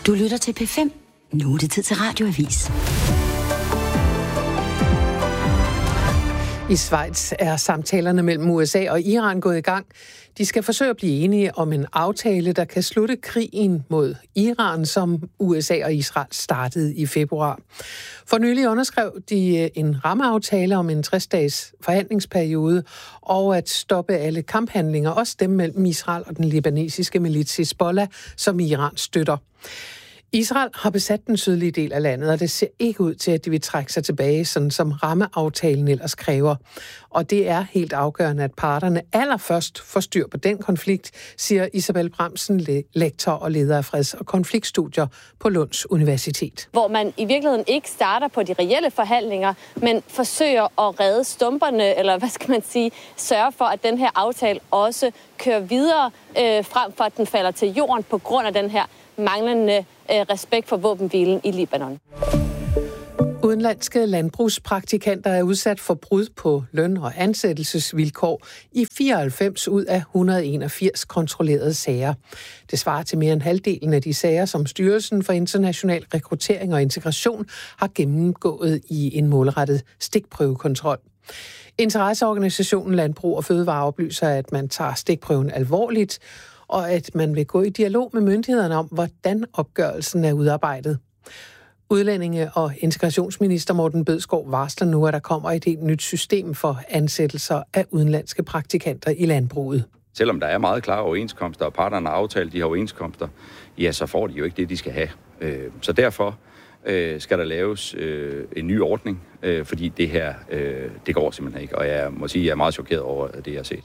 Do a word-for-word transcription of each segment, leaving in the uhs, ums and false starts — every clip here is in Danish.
Du lytter til P fem. Nu er det tid til Radioavis. I Schweiz er samtalerne mellem U S A og Iran gået i gang. De skal forsøge at blive enige om en aftale, der kan slutte krigen mod Iran, som U S A og Israel startede i februar. For nylig underskrev de en rammeaftale om en tres-dages forhandlingsperiode og at stoppe alle kamphandlinger, også dem mellem Israel og den libanesiske milits Hizbollah, som Iran støtter. Israel har besat den sydlige del af landet, og det ser ikke ud til, at de vil trække sig tilbage, sådan som rammeaftalen ellers kræver. Og det er helt afgørende, at parterne allerførst får styr på den konflikt, siger Isabel Bramsen, lektor og leder af freds- og konfliktstudier på Lunds Universitet. Hvor man i virkeligheden ikke starter på de reelle forhandlinger, men forsøger at redde stumperne, eller hvad skal man sige, sørge for, at den her aftale også kører videre, øh, frem for at den falder til jorden på grund af den her manglende øh, respekt for våbenhvilen i Libanon. Udenlandske landbrugspraktikanter er udsat for brud på løn- og ansættelsesvilkår i fireoghalvfems ud af et hundrede og enogfirs kontrollerede sager. Det svarer til mere end halvdelen af de sager, som Styrelsen for International Rekruttering og Integration har gennemgået i en målrettet stikprøvekontrol. Interesseorganisationen Landbrug og Fødevare oplyser, at man tager stikprøven alvorligt, og at man vil gå i dialog med myndighederne om, hvordan opgørelsen er udarbejdet. Udlændinge- og integrationsminister Morten Bødskov varsler nu, at der kommer et helt nyt system for ansættelser af udenlandske praktikanter i landbruget. Selvom der er meget klare overenskomster, og parterne har aftalt de her overenskomster, ja, så får de jo ikke det, de skal have. Så derfor skal der laves en ny ordning, fordi det her, det går simpelthen ikke. Og jeg må sige, at jeg er meget chokeret over det, jeg har set.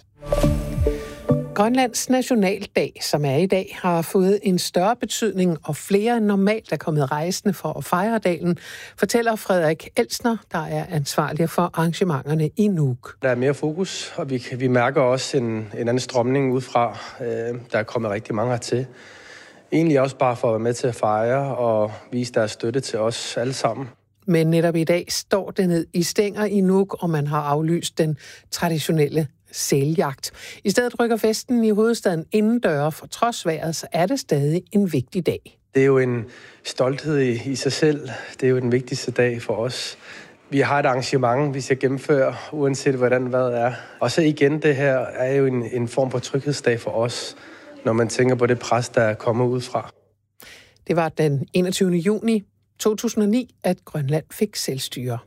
Grønlands nationaldag, som er i dag, har fået en større betydning, og flere end normalt er kommet rejsende for at fejre dagen, fortæller Frederik Elsner, der er ansvarlig for arrangementerne i Nuuk. Der er mere fokus, og vi, vi mærker også en, en anden strømning udefra. Øh, der er kommet rigtig mange hertil. Egentlig også bare for at være med til at fejre og vise deres støtte til os alle sammen. Men netop i dag står det ned i stænger i Nuuk, og man har aflyst den traditionelle sæljagt. I stedet rykker festen i hovedstaden indendøre, for trods vejret, så er det stadig en vigtig dag. Det er jo en stolthed i, i sig selv. Det er jo den vigtigste dag for os. Vi har et arrangement, vi skal gennemføre, uanset hvordan vejret er. Og så igen, det her er jo en, en form for tryghedsdag for os, når man tænker på det pres, der kommer udefra. Det var den enogtyvende juni to tusind og ni, at Grønland fik selvstyre.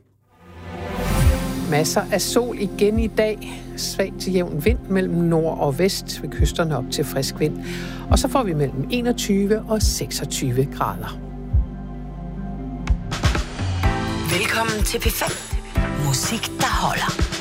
Masser af sol igen i dag. Svag til jævn vind mellem nord og vest ved kysterne op til frisk vind. Og så får vi mellem enogtyve og seksogtyve grader. Velkommen til P fem. Musik, der holder.